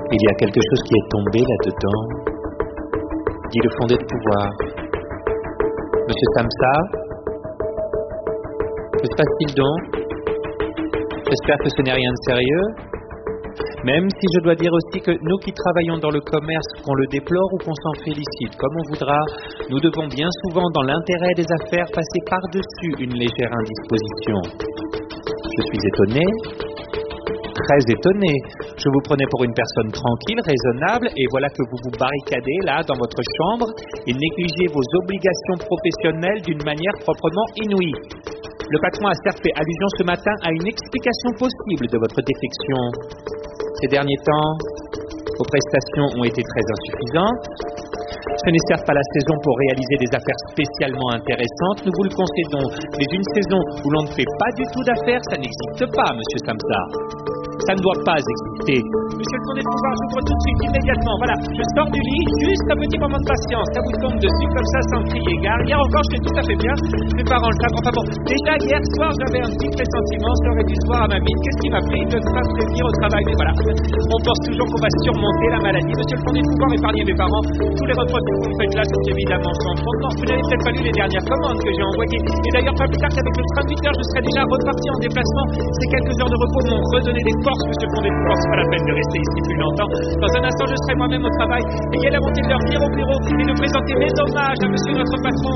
Il y a quelque chose qui est tombé là-dedans, dit le fondé de pouvoir. Monsieur Samsa, que se passe-t-il donc? J'espère que ce n'est rien de sérieux. Même si je dois dire aussi que nous qui travaillons dans le commerce, qu'on le déplore ou qu'on s'en félicite, comme on voudra, nous devons bien souvent, dans l'intérêt des affaires, passer par-dessus une légère indisposition. Je suis étonné, très étonné. Je vous prenais pour une personne tranquille, raisonnable, et voilà que vous vous barricadez là dans votre chambre et négligez vos obligations professionnelles d'une manière proprement inouïe. Le patron a certes fait allusion ce matin à une explication possible de votre défection. Ces derniers temps, vos prestations ont été très insuffisantes. Ce n'est certes pas la saison pour réaliser des affaires spécialement intéressantes, nous vous le concédons, mais une saison où l'on ne fait pas du tout d'affaires, ça n'existe pas, monsieur Samsa. Ça ne doit pas exister. Monsieur le fondé de pouvoir, j'ouvre tout de suite, immédiatement. Voilà, je sors du lit, juste un petit moment de patience. Ça vous tombe dessus comme ça sans crier gare. Hier encore, j'étais tout à fait bien. Mes parents le savent. Enfin bon, déjà hier soir, j'avais un petit pressentiment. J'aurais dû se voir à ma mine. Qu'est-ce qui m'a pris de ne pas prévenir au travail? Mais voilà, on pense toujours qu'on va surmonter la maladie. Monsieur le fondé de pouvoir, épargnez mes parents. Tous les reproches que vous me faites là sont évidemment sans fondement. Vous n'avez peut-être pas lu les dernières commandes que j'ai envoyées. Et d'ailleurs, pas plus tard qu'avec le train de 8 heures, je serais déjà reparti en déplacement. Ces quelques heures de repos m'ont redonné des forces, monsieur le fondé de pouvoir. C'est pas la peine de rester ici plus longtemps. Dans un instant, je serai moi-même au travail. Ayez la bonté de leur venir au bureau et de présenter mes hommages à monsieur notre patron.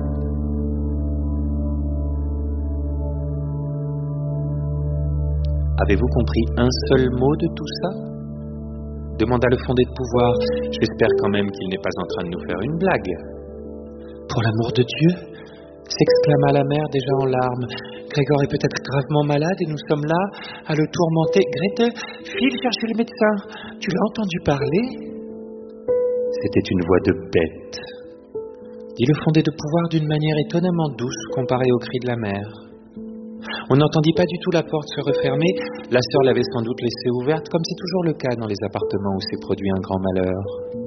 Avez-vous compris un seul mot de tout ça? Demanda le fondé de pouvoir. J'espère quand même qu'il n'est pas en train de nous faire une blague. Pour l'amour de Dieu, s'exclama la mère déjà en larmes. Grégor est peut-être gravement malade et nous sommes là à le tourmenter. Grete, file chercher le médecin. Tu l'as entendu parler? C'était une voix de bête, dit le fondé de pouvoir d'une manière étonnamment douce comparée au cri de la mère. On n'entendit pas du tout la porte se refermer. La sœur l'avait sans doute laissée ouverte, comme c'est toujours le cas dans les appartements où s'est produit un grand malheur.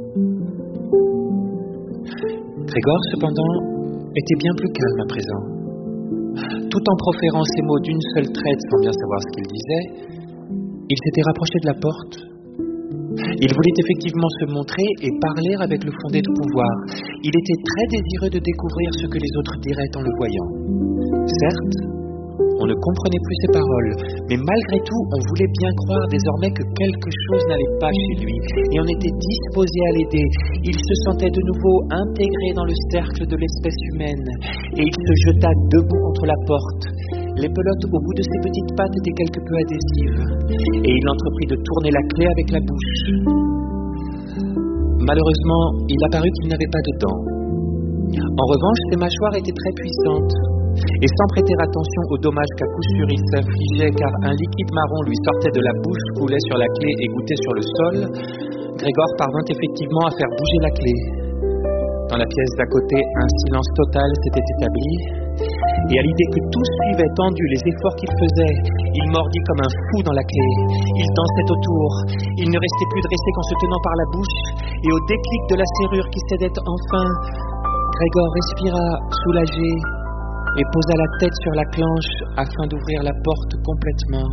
Grégor, cependant, était bien plus calme à présent. Tout en proférant ces mots d'une seule traite sans bien savoir ce qu'il disait, il s'était rapproché de la porte. Il voulait effectivement se montrer et parler avec le fondé de pouvoir. Il était très désireux de découvrir ce que les autres diraient en le voyant. Certes, on ne comprenait plus ses paroles, mais malgré tout, on voulait bien croire désormais que quelque chose n'allait pas chez lui, et on était disposé à l'aider. Il se sentait de nouveau intégré dans le cercle de l'espèce humaine, et il se jeta debout contre la porte. Les pelotes au bout de ses petites pattes étaient quelque peu adhésives, et il entreprit de tourner la clé avec la bouche. Malheureusement, il apparut qu'il n'avait pas de dents. En revanche, ses mâchoires étaient très puissantes. Et sans prêter attention aux dommages qu'à coup sûr il s'infligeait car un liquide marron lui sortait de la bouche, coulait sur la clé et goûtait sur le sol, Grégor parvint effectivement à faire bouger la clé. Dans la pièce d'à côté, un silence total s'était établi, et à l'idée que tout suivait tendu les efforts qu'il faisait, il mordit comme un fou dans la clé. Il dansait autour, il ne restait plus dressé qu'en se tenant par la bouche, et au déclic de la serrure qui cédait enfin, Grégor respira soulagé, et posa la tête sur la planche afin d'ouvrir la porte complètement.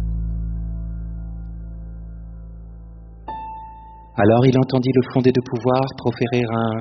Alors il entendit le fondé de pouvoir proférer un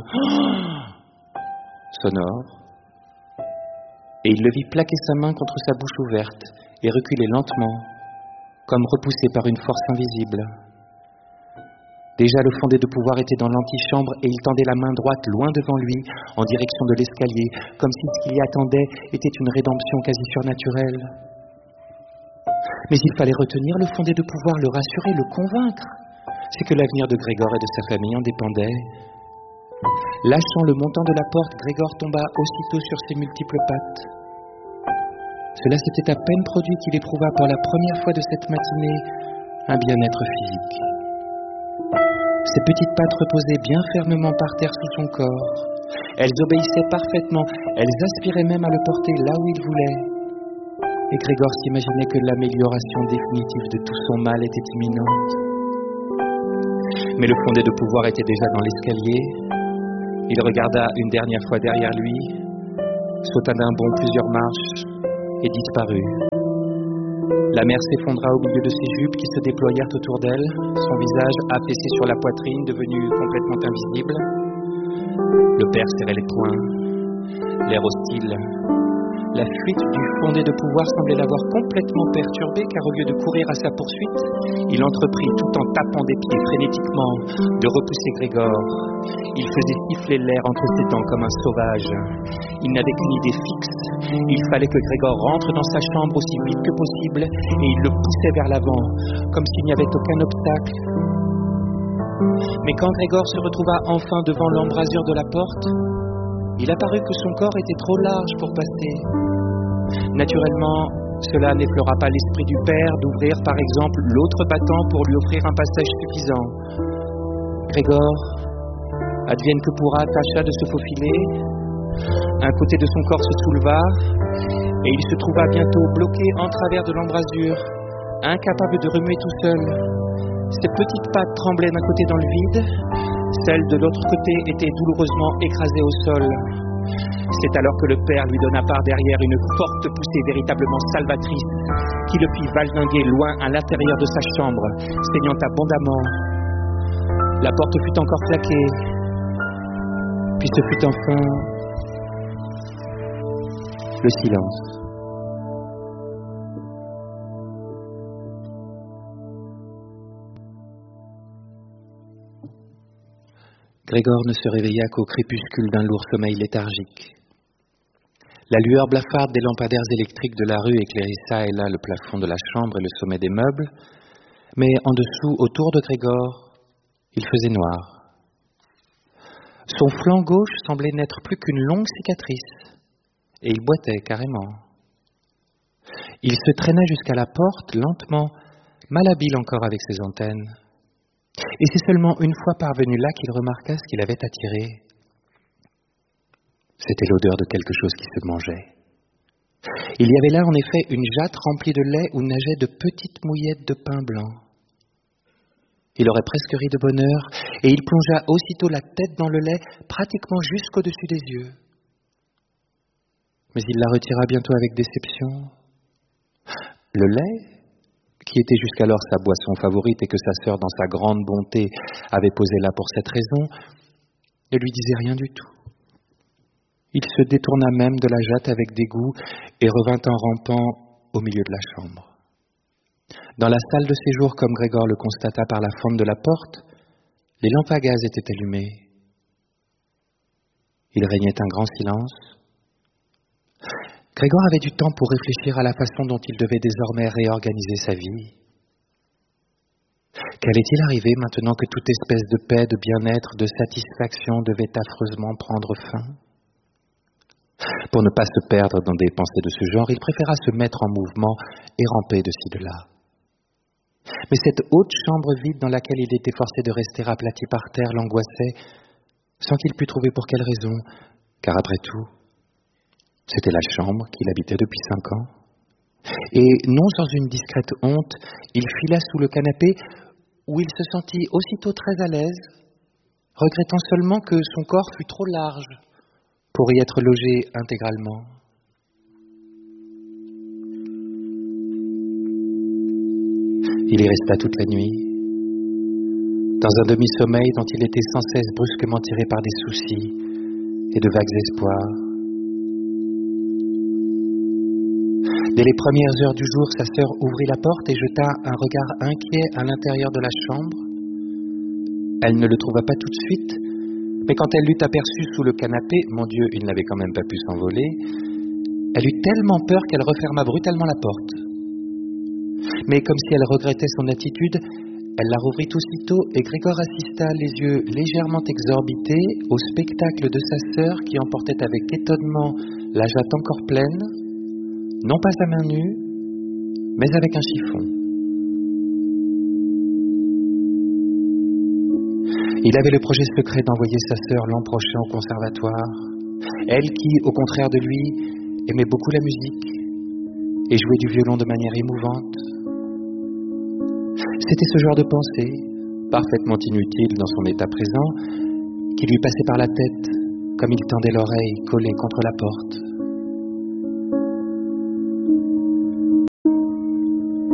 sonore, et il le vit plaquer sa main contre sa bouche ouverte et reculer lentement, comme repoussé par une force invisible. Déjà le fondé de pouvoir était dans l'antichambre et il tendait la main droite loin devant lui, en direction de l'escalier, comme si ce qu'il y attendait était une rédemption quasi surnaturelle. Mais il fallait retenir le fondé de pouvoir, le rassurer, le convaincre. C'est que l'avenir de Grégor et de sa famille en dépendait. Lâchant le montant de la porte, Grégor tomba aussitôt sur ses multiples pattes. Cela s'était à peine produit qu'il éprouva pour la première fois de cette matinée un bien-être physique. Ses petites pattes reposaient bien fermement par terre sous son corps. Elles obéissaient parfaitement, elles aspiraient même à le porter là où il voulait. Et Grégor s'imaginait que l'amélioration définitive de tout son mal était imminente. Mais le fondé de pouvoir était déjà dans l'escalier. Il regarda une dernière fois derrière lui, sauta d'un bond plusieurs marches et disparut. La mère s'effondra au milieu de ses jupes qui se déployèrent autour d'elle, son visage affaissé sur la poitrine, devenu complètement invisible. Le père serrait les poings, l'air hostile. La fuite du fondé de pouvoir semblait l'avoir complètement perturbé, car au lieu de courir à sa poursuite, il entreprit, tout en tapant des pieds frénétiquement, de repousser Grégor. Il faisait siffler l'air entre ses dents comme un sauvage. Il n'avait qu'une idée fixe. Il fallait que Grégor rentre dans sa chambre aussi vite que possible, et il le poussait vers l'avant, comme s'il n'y avait aucun obstacle. Mais quand Grégor se retrouva enfin devant l'embrasure de la porte, il apparut que son corps était trop large pour passer. Naturellement, cela n'effleura pas l'esprit du père d'ouvrir par exemple l'autre battant pour lui offrir un passage suffisant. Grégor, advienne que pourra, tâcha de se faufiler. Un côté de son corps se souleva et il se trouva bientôt bloqué en travers de l'embrasure, incapable de remuer tout seul. Ses petites pattes tremblaient d'un côté dans le vide, celles de l'autre côté étaient douloureusement écrasées au sol. C'est alors que le père lui donna par derrière une forte poussée véritablement salvatrice qui le fit valdinguer loin à l'intérieur de sa chambre, saignant abondamment. La porte fut encore claquée, puis ce fut enfin le silence. Grégor ne se réveilla qu'au crépuscule d'un lourd sommeil léthargique. La lueur blafarde des lampadaires électriques de la rue éclairait çà et là le plafond de la chambre et le sommet des meubles, mais en dessous, autour de Grégor, il faisait noir. Son flanc gauche semblait n'être plus qu'une longue cicatrice, et il boitait carrément. Il se traîna jusqu'à la porte, lentement, malhabile encore avec ses antennes. Et c'est seulement une fois parvenu là qu'il remarqua ce qu'il avait attiré. C'était l'odeur de quelque chose qui se mangeait. Il y avait là en effet une jatte remplie de lait où nageaient de petites mouillettes de pain blanc. Il aurait presque ri de bonheur, et il plongea aussitôt la tête dans le lait, pratiquement jusqu'au-dessus des yeux. Mais il la retira bientôt avec déception. Le lait, qui était jusqu'alors sa boisson favorite et que sa sœur, dans sa grande bonté, avait posé là pour cette raison, ne lui disait rien du tout. Il se détourna même de la jatte avec dégoût et revint en rampant au milieu de la chambre. Dans la salle de séjour, comme Grégor le constata par la fente de la porte, les lampes à gaz étaient allumées. Il régnait un grand silence. Grégor avait du temps pour réfléchir à la façon dont il devait désormais réorganiser sa vie. Qu'allait-il arriver maintenant que toute espèce de paix, de bien-être, de satisfaction devait affreusement prendre fin ? Pour ne pas se perdre dans des pensées de ce genre, il préféra se mettre en mouvement et ramper de ci de là. Mais cette haute chambre vide dans laquelle il était forcé de rester aplati par terre l'angoissait, sans qu'il pût trouver pour quelle raison, car après tout, c'était la chambre qu'il habitait depuis 5 ans. Et non sans une discrète honte, il fila sous le canapé où il se sentit aussitôt très à l'aise, regrettant seulement que son corps fût trop large pour y être logé intégralement. Il y resta toute la nuit, dans un demi-sommeil dont il était sans cesse brusquement tiré par des soucis et de vagues espoirs. Dès les premières heures du jour, sa sœur ouvrit la porte et jeta un regard inquiet à l'intérieur de la chambre. Elle ne le trouva pas tout de suite, mais quand elle l'eut aperçu sous le canapé, mon Dieu, il n'avait quand même pas pu s'envoler, elle eut tellement peur qu'elle referma brutalement la porte. Mais comme si elle regrettait son attitude, elle la rouvrit aussitôt et Grégor assista, les yeux légèrement exorbités, au spectacle de sa sœur qui emportait avec étonnement la jatte encore pleine, non pas à main nue, mais avec un chiffon. Il avait le projet secret d'envoyer sa sœur l'an prochain au conservatoire, elle qui, au contraire de lui, aimait beaucoup la musique et jouait du violon de manière émouvante. C'était ce genre de pensée, parfaitement inutile dans son état présent, qui lui passait par la tête, comme il tendait l'oreille collée contre la porte.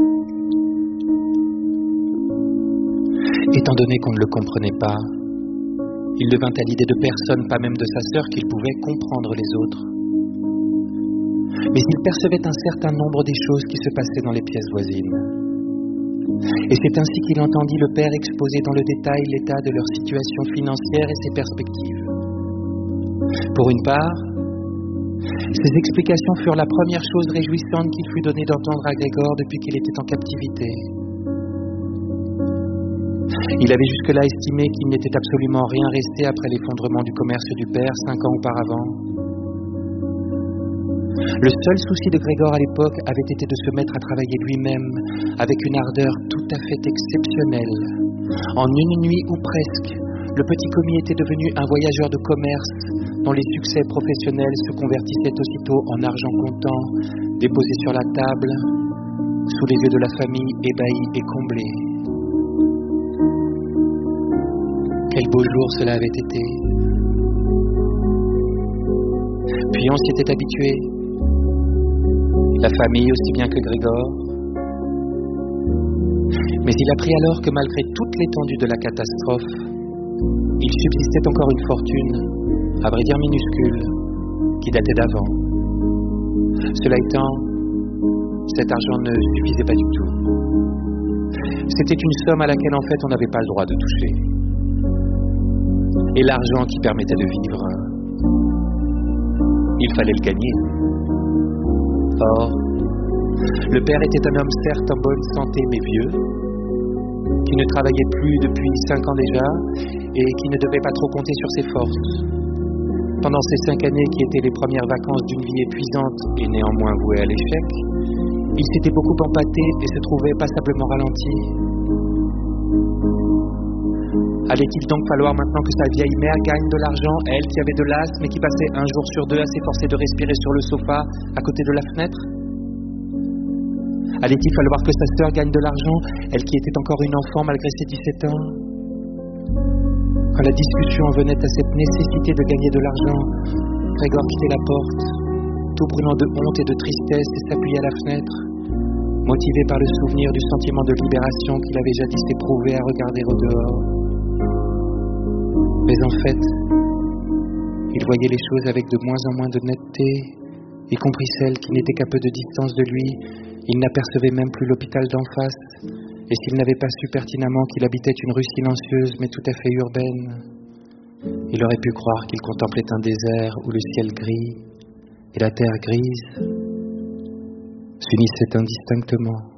Étant donné qu'on ne le comprenait pas, il ne vint à l'idée de personne, pas même de sa sœur, qu'il pouvait comprendre les autres. Mais il percevait un certain nombre des choses qui se passaient dans les pièces voisines. Et c'est ainsi qu'il entendit le père exposer dans le détail l'état de leur situation financière et ses perspectives. Pour une part, ces explications furent la première chose réjouissante qu'il fut donné d'entendre à Grégor depuis qu'il était en captivité. Il avait jusque-là estimé qu'il n'était absolument rien resté après l'effondrement du commerce du père 5 ans auparavant. Le seul souci de Grégor à l'époque avait été de se mettre à travailler lui-même avec une ardeur tout à fait exceptionnelle. En une nuit ou presque, le petit commis était devenu un voyageur de commerce dont les succès professionnels se convertissaient aussitôt en argent comptant, déposé sur la table, sous les yeux de la famille ébahie et comblée. Quel beau jour cela avait été. Puis on s'y était habitué. La famille aussi bien que Grégor. Mais il apprit alors que malgré toute l'étendue de la catastrophe, il subsistait encore une fortune, à vrai dire minuscule, qui datait d'avant. Cela étant, cet argent ne suffisait pas du tout. C'était une somme à laquelle en fait on n'avait pas le droit de toucher. Et l'argent qui permettait de vivre, il fallait le gagner. Or, le père était un homme certes en bonne santé mais vieux, qui ne travaillait plus depuis 5 ans déjà et qui ne devait pas trop compter sur ses forces. Pendant ces 5 années qui étaient les premières vacances d'une vie épuisante et néanmoins vouée à l'échec, il s'était beaucoup empâté et se trouvait passablement ralenti. Allait-il donc falloir maintenant que sa vieille mère gagne de l'argent, elle qui avait de l'asthme et qui passait un jour sur deux à s'efforcer de respirer sur le sofa à côté de la fenêtre? Allait-il falloir que sa sœur gagne de l'argent, elle qui était encore une enfant malgré ses 17 ans? Quand la discussion en venait à cette nécessité de gagner de l'argent, Grégor quittait la porte, tout brûlant de honte et de tristesse, et s'appuyait à la fenêtre, motivé par le souvenir du sentiment de libération qu'il avait jadis éprouvé à regarder au dehors. Mais en fait, il voyait les choses avec de moins en moins de netteté, y compris celles qui n'étaient qu'à peu de distance de lui. Il n'apercevait même plus l'hôpital d'en face, et s'il n'avait pas su pertinemment qu'il habitait une rue silencieuse mais tout à fait urbaine, il aurait pu croire qu'il contemplait un désert où le ciel gris et la terre grise s'unissaient indistinctement.